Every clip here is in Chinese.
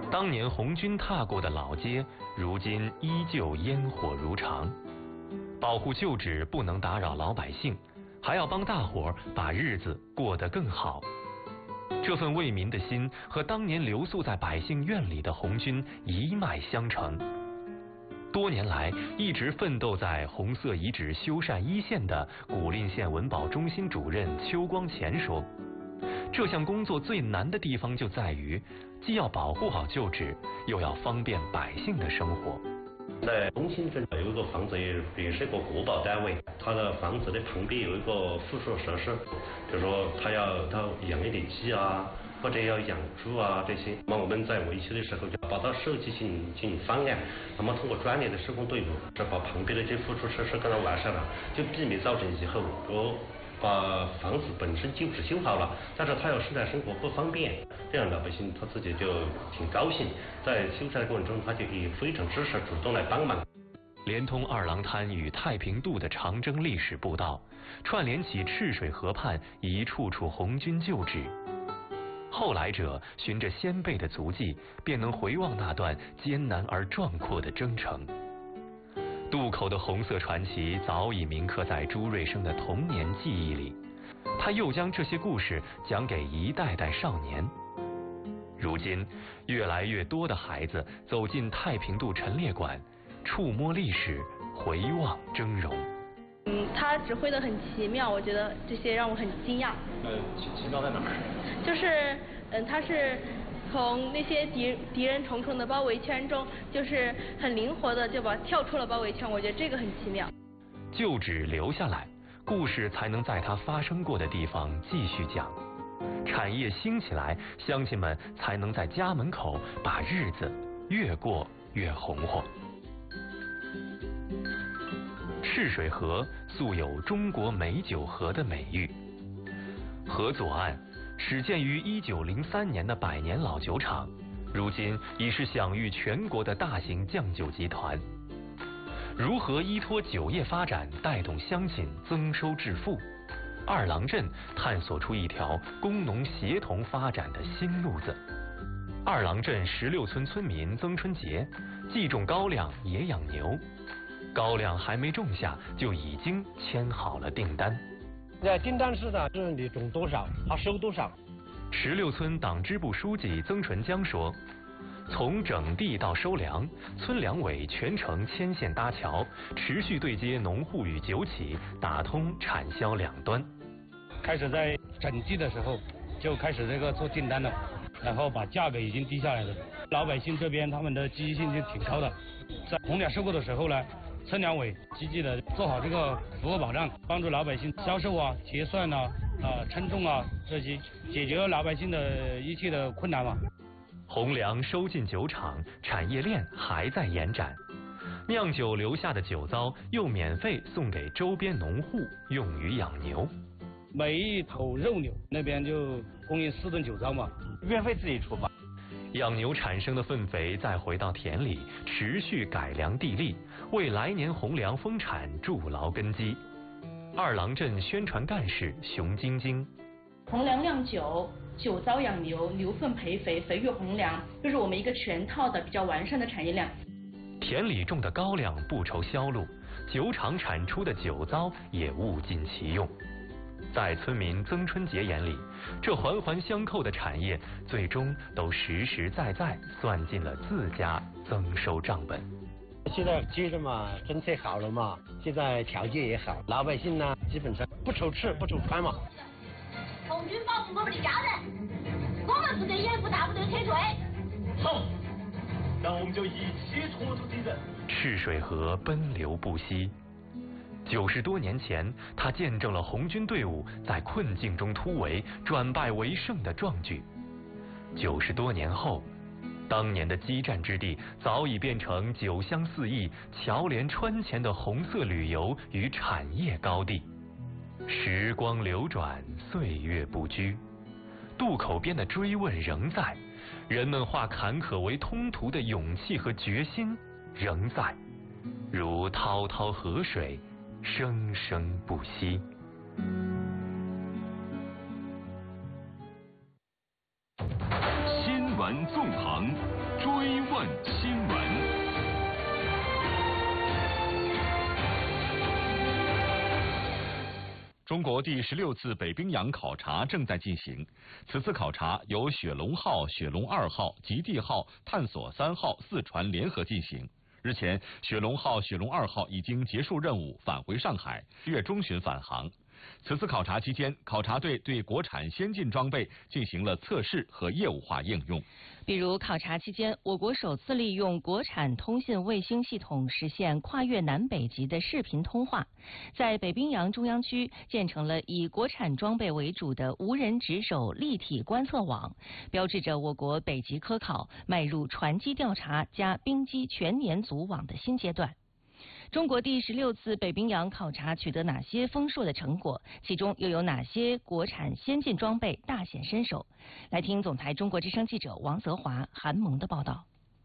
当年红军踏过的老街，如今依旧烟火如常。保护旧址不能打扰老百姓，还要帮大伙儿把日子过得更好。这份为民的心和当年留宿在百姓院里的红军一脉相承。多年来一直奋斗在红色遗址修缮一线的古蔺县文保中心主任邱光前说，这项工作最难的地方就在于，既要保护好旧址，又要方便百姓的生活。 在中心镇有一个房子，也是一个国保单位，它的房子的旁边有一个附属设施，比如说它养一点鸡啊，或者要养猪啊这些。那么我们在维修的时候就把它设计进行方案，那么通过专业的施工队伍，是把旁边的这附属设施给它完善了，就避免造成以后把房子本身旧址修好了，但是他要生产生活不方便，这样老百姓他自己就挺高兴，在修缮的过程中他就也非常支持，主动来帮忙。 连通二郎滩与太平渡的长征历史步道，串联起赤水河畔一处处红军旧址。后来者循着先辈的足迹，便能回望那段艰难而壮阔的征程。渡口的红色传奇早已铭刻在朱瑞生的童年记忆里，他又将这些故事讲给一代代少年。如今，越来越多的孩子走进太平渡陈列馆，触摸历史，回望峥嵘。 他指挥得很奇妙，我觉得这些让我很惊讶。 奇妙在哪儿？ 就是他是从那些敌人重重的包围圈中，就是很灵活的就跳出了包围圈，我觉得这个很奇妙。 旧址留下来，故事才能在它发生过的地方继续讲。产业兴起来，乡亲们才能在家门口把日子越过越红火。赤水河素有中国美酒河的美誉，河左岸始建于1903年的100年老酒厂，如今已是享誉全国的大型酱酒集团。如何依托酒业发展带动乡亲增收致富？二郎镇探索出一条工农协同发展的新路子。二郎镇16村村民曾春杰既种高粱也养牛，高粱还没种下就已经签好了订单。 订单是的，就是你种多少，他收多少。 16村党支部书记曾纯江说，从整地到收粮，村两委全程牵线搭桥，持续对接农户与酒企，打通产销两端。 开始在整地的时候就开始这个做订单了，然后把价格已经低下来了。老百姓这边他们的积极性就挺高的，在红粮收购的时候呢，村两委积极的做好这个服务保障，帮助老百姓销售啊、结算啊、称重啊这些，解决老百姓的一切的困难嘛。 红粮收进酒厂，产业链还在延展，酿酒留下的酒糟又免费送给周边农户，用于养牛。 每一头肉牛那边就供应4吨酒糟嘛，运费自己出吧。 养牛产生的粪肥再回到田里，持续改良地力，为来年红粮丰产筑牢根基。二郎镇宣传干事熊晶晶， 红粮酿酒，酒糟养牛，牛粪培肥，肥育红粮，这是我们一个全套的比较完善的产业链。 田里种的高粱不愁销路，酒厂产出的酒糟也物尽其用。在村民曾春杰眼里，这环环相扣的产业最终都实实在在算进了自家增收账本。 现在接着嘛，政策好了嘛，现在条件也好，老百姓呢基本上不愁吃不愁穿嘛。 红军保护我们的家人，我们部队也不大部队撤退。 好，那我们就一起拖住敌人。 赤水河奔流不息。90多年前，他见证了红军队伍在困境中突围、转败为胜的壮举。90多年后，当年的激战之地早已变成酒香四溢、侨联川前的红色旅游与产业高地。时光流转，岁月不居，渡口边的追问仍在，人们化坎坷为通途的勇气和决心仍在，如滔滔河水，生生不息。 新闻纵横， 追问新闻。中国第16次北冰洋考察正在进行，此次考察由雪龙号、雪龙2号、极地号、探索3号4船联合进行。日前，雪龙号、雪龙2号已经结束任务，返回上海，10月中旬返航。此次考察期间，考察队对国产先进装备进行了测试和业务化应用。 比如，考察期间，我国首次利用国产通信卫星系统实现跨越南北极的视频通话，在北冰洋中央区建成了以国产装备为主的无人值守立体观测网，标志着我国北极科考迈入船机调查加冰机全年组网的新阶段。中国第16次北冰洋考察取得哪些丰硕的成果？其中又有哪些国产先进装备大显身手？来听总台中国之声记者王泽华、韩萌的报道。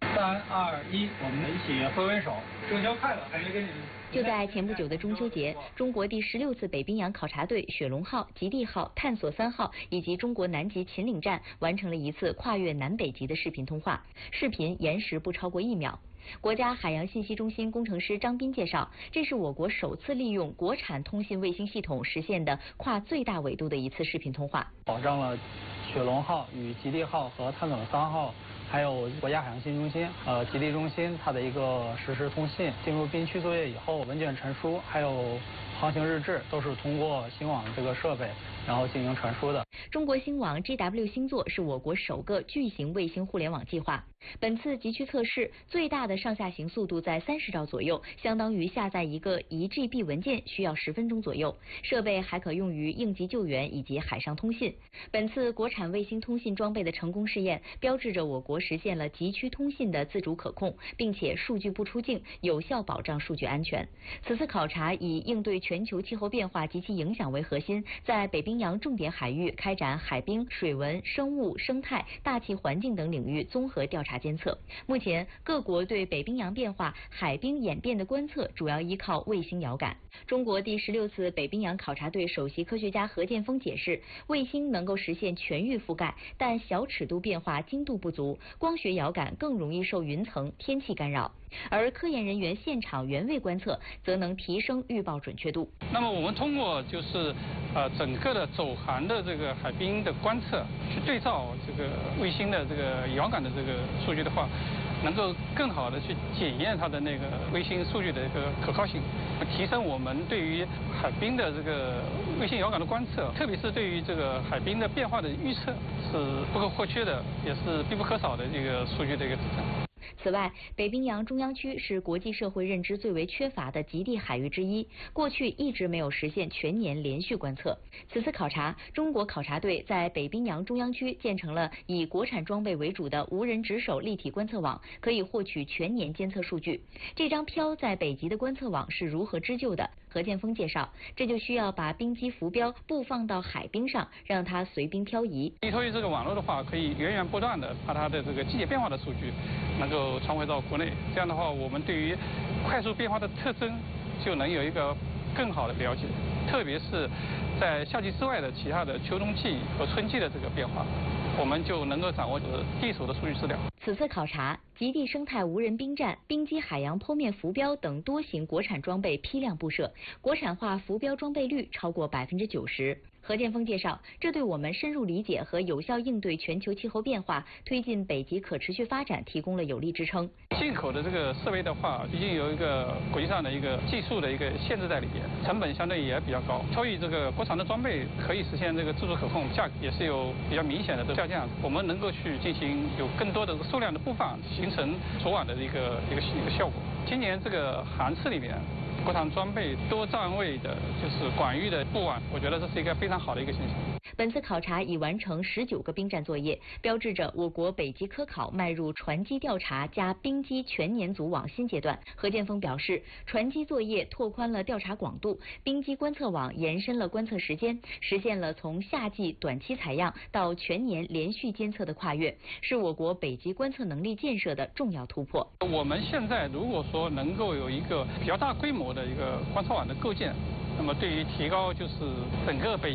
3、2、1，我们一起挥挥手，中秋快乐！还没跟你们。 就在前不久的中秋节，中国第16次北冰洋考察队雪龙号、极地号、探索3号以及中国南极秦岭站完成了一次跨越南北极的视频通话，视频延时不超过1秒。国家海洋信息中心工程师张斌介绍，这是我国首次利用国产通信卫星系统实现的跨最大纬度的一次视频通话， 保障了雪龙号与极地号和探索3号还有国家海洋信息中心极地中心它的一个实时通信。进入冰区作业以后，文件传输还有航行日志都是通过星网这个设备然后进行传输的。 中国星网 GW 星座是我国首个巨型卫星互联网计划。本次极区测试最大的上下行速度在30兆左右，相当于下载一个1GB 文件需要10分钟左右。设备还可用于应急救援以及海上通信。本次国产卫星通信装备的成功试验，标志着我国实现了极区通信的自主可控，并且数据不出境，有效保障数据安全。此次考察以应对全球气候变化及其影响为核心，在北冰洋重点海域开展海冰、水文、生物、生态、大气环境等领域综合调查监测。目前，各国对北冰洋变化、海冰演变的观测主要依靠卫星遥感。中国第16次北冰洋考察队首席科学家何建峰解释，卫星能够实现全域覆盖，但小尺度变化精度不足，光学遥感更容易受云层、天气干扰。而科研人员现场原位观测则能提升预报准确度。 那么我们通过就是整个的走航的这个海冰的观测，去对照这个卫星的这个遥感的这个数据的话，能够更好的去检验它的那个卫星数据的一个可靠性，提升我们对于海冰的这个卫星遥感的观测，特别是对于这个海冰的变化的预测是不可或缺的，也是必不可少的这个数据的一个支撑。 此外，北冰洋中央区是国际社会认知最为缺乏的极地海域之一，过去一直没有实现全年连续观测。此次考察，中国考察队在北冰洋中央区建成了以国产装备为主的无人值守立体观测网，可以获取全年监测数据。这张漂在北极的观测网是如何织就的？何建峰介绍，这就需要把冰机浮标布放到海冰上，让它随冰漂移。 依托于这个网络的话，可以源源不断的把它的这个季节变化的数据能够传回到国内。这样的话，我们对于快速变化的特征就能有一个更好的了解，特别是在夏季之外的其他的秋冬季和春季的这个变化，我们就能够掌握第一手的数据资料。 此次考察，极地生态无人冰站、冰机海洋剖面浮标等多型国产装备批量布设，国产化浮标装备率超过90%。何建峰介绍，这对我们深入理解和有效应对全球气候变化、推进北极可持续发展提供了有力支撑。 进口的这个设备的话，毕竟有一个国际上的一个技术的一个限制在里边，成本相对也比较高。所以这个国产的装备可以实现这个自主可控，价格也是有比较明显的下降。我们能够去进行有更多的数量的布放，形成组网的一个效果。今年这个航次里面，国产装备多站位的，就是广域的布网，我觉得这是一个非常好的一个现象。 本次考察已完成19个冰站作业，标志着我国北极科考迈入船机调查加冰机全年组网新阶段。何建峰表示，船机作业拓宽了调查广度，冰机观测网延伸了观测时间，实现了从夏季短期采样到全年连续监测的跨越，是我国北极观测能力建设的重要突破。 我们现在如果说能够有一个比较大规模的一个观测网的构建，那么对于提高就是整个北